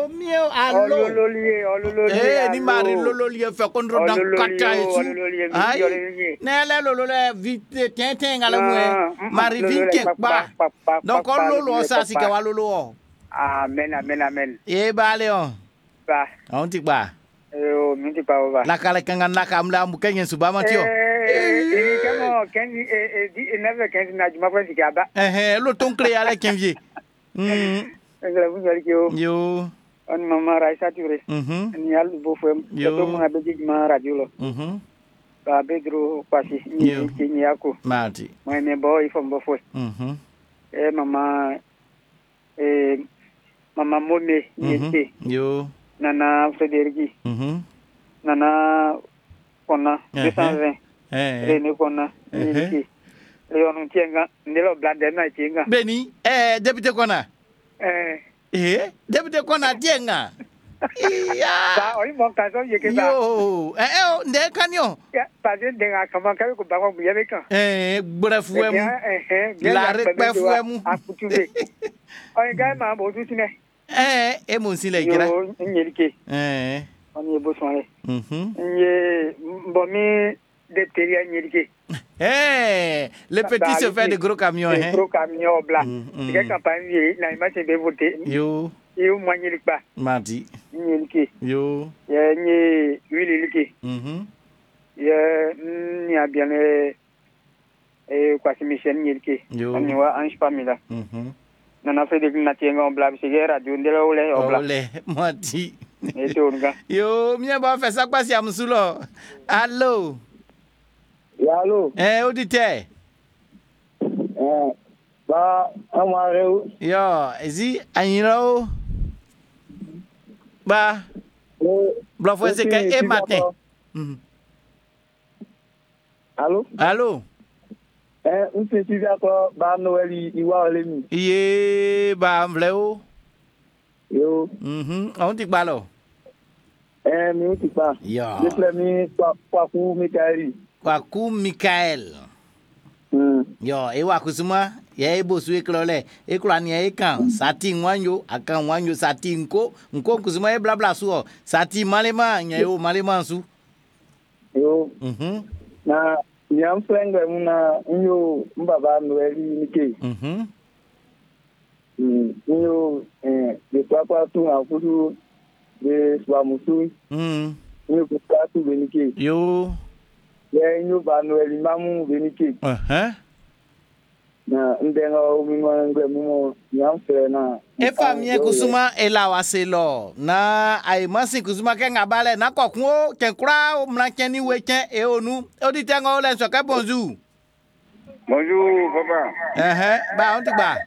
Mieux, allô. Ni mari lololie fait qu'on dans kata et tout. Aïe. Nele lolole vite tiens ngala mwe. Mari vinke ba. Donc on lolo ça si ka lolo. Amen. E ba leon. Ba. On tik ba. Minti pa ba. La kala kanga naka amla mu kenyen su ba matio. Ini kamo kendi never kendi na juma kwa sikaba. Lo ton clé ala kenvie. Ngala bu nyari Yo. On mama Raisa Touré. Ni al bo fem. To mo ngabe jima radio lo. Ba bedro kwasi ni yako. Mati. Moi me boy from bo fo. Mama Mome ni Yo. Nana Frederic. Nana Kona 220. Rene Kona. Leon Tienga, Nelo Blade na Tienga. Beni, député Kona. Député Kona Tienga. Ba oi mo kaso yeke ba. Yo, nde kanyo. Pas de denga kama ka ko ba ko yebe kan. Bref wemu. La rekpe fuemu. Akutuve. Oi ga ma bo tu sine. E mo sile kira. Yo nyelike. On ye bo sonle. Nye bomi de teria nyelike. Le petit se fait de gros camions. Des gros camions blancs. C'est campagne na image be voter. Yo. Yo mo nyelik ba. Mati. Nyelike. Yo. Ye nye wili like. Ye ni a bien kwasi Michel nyelike. On y wa Ange Pamela. Nana fait de natenga on blab c'est radio ndelo ole obla. Ole, Mati. Et tourga. Yo, mien ba fait ça kwasi amsulo. Allô. Allô. Auditeur. Ba amareu. Yo, ezi anyiro. Ba. Bla foi c'est que matin. Allô. Nse ti via ko ba Noël iwa ole mi. Iye ba mvleo. Yo. On dit ba lo. Mi ti pa. Yo. Je ple mi Kwaku Mikael. Kwaku Mikael. Yo, e wa kusuma ye bo su eklole. Ekla ni e kan sati nwanyo akan nwanyo sati nko kusuma e bla bla su sati malema nyayo malema su. Yo. Na Nyam frenge muna nyo mbaba Noeli nike. Nyo de papa tu akudu de swamusu. Nyo papa tu benike. Yo. Ye nyo ba Noeli mamu benike. Na ndenga umima ngwe mumo nyam fre na. E famille kusuma ela waselo na ai masi kusuma ke ngabale na kokwo kenkura o mlanken ni weken e onu odi tengo ole so ke bonjour. Bonjour papa. Ba on ti gba.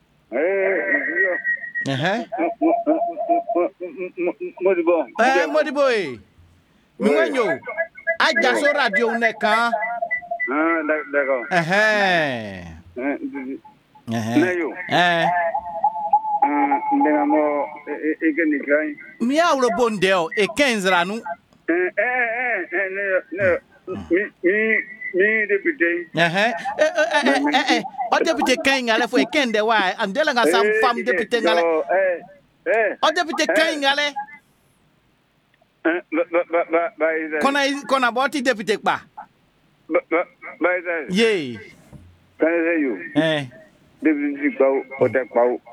Modibo. Modibo e. Mi wenyo. Aja so radio nekan. D'accord. Nayo. Ndengamo egeni kai. Mi awro bondeo e 15 ranu. Mi député. O député kan ngale fo e kende wa andela nga sam fam député ngale. O député kan ngale. Kona boti député pa. Ye. Kan you. Député pa o te pa o.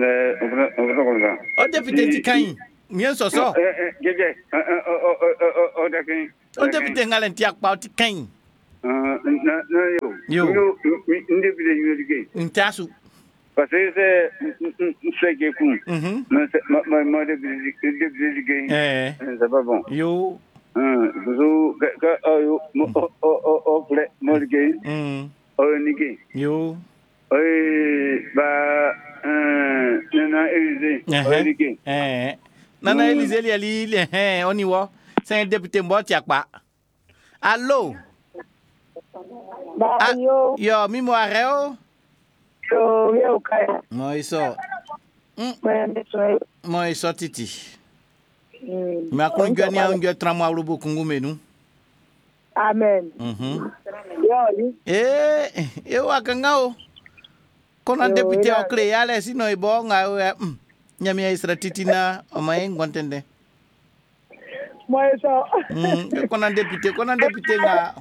O député ti kan. Mien so so. Jeje. O te kan. O député ngale ti akpa ti kan. Yo. Député you ke. Ntasu. Parce que c'est que cool. Ma député. C'est pas bon. Yo. Zo o fle morgue. O nike. Yo. Ba Nana Élysée. O nike. Nana Élysée li oni wo. C'est un député mboti akpa. Allô. Yo mi mo areo. Yo kai. Moiso. Moiso titi. Ma kunjwa ni unjwa tramwa urubu kungumenu. Amen. Yo wakangao. Kona deputy okle yale sino ibonga Nyami Isra titina omae ngontende. Moiso. Kona député nga.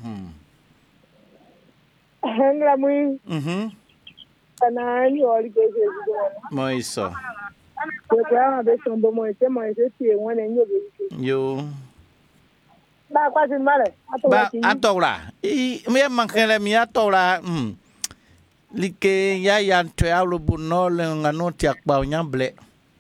Hengla mui. Kana nyori keje. Moiso. Kwa be sombo moise tie wona nyobe. Yo. Ba kwa sin male. Atola. Me mankele mi atola. Like ya to alo bunol ngano tiakba nyamble.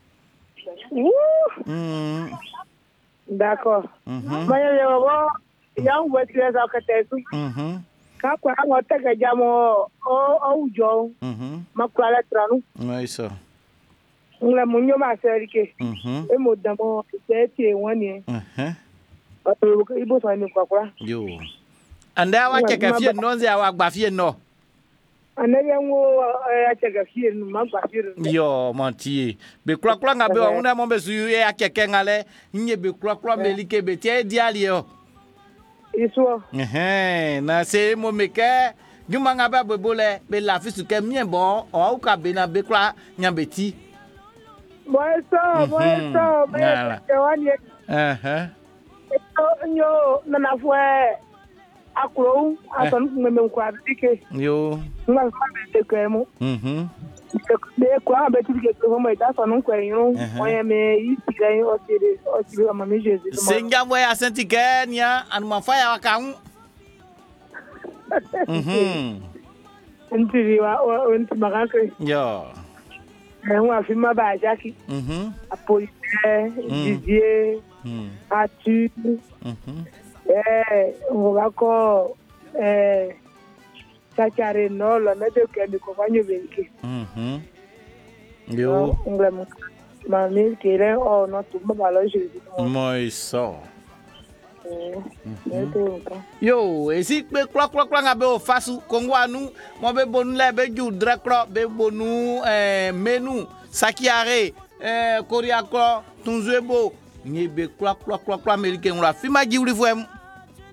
D'accord. Maya yo yang wetre za kateku. Ka kwa ngota ga jamo o ujo. Makwala tranu. Moiso. Ngla munyo ma serike. E modamo tie woni. Ibo so ni kwakwa. Yo. Anda wa cheka fie nonze awa gba fie no. Anaya ngo achega fie no magba fie. Yo mantie. Be kura nga be una mo be suyu e akeke ngale nye be kura melike be tie diali yo. Iso. Na se mo meke juma nga ba bebole be la fisu ke mien bon o ka be na be kura nyambeti. Moiso. Be wani. Yo na fwe akro ason ngeme kwa dike yo ngal fa be ko mo be ko ba tike ko mo ita son ko yin o me isiga o tire o ma mi Jesus senga mo ya senti Kenya anu mafaya wakan ntiri wa o nti magake yo wa fi ma ba jaki apolice Didier atu ngoko chachare no lo medo ke mi ko fanyo benki yo nglam mami kire o no tu ba lo jiri moiso yo esi pe kla nga be o fasu kongwanu mo be bonu le be ju drakro be bonu menu sakiare koriakro tunzwebo nyebe kla americain la fima jiwri fo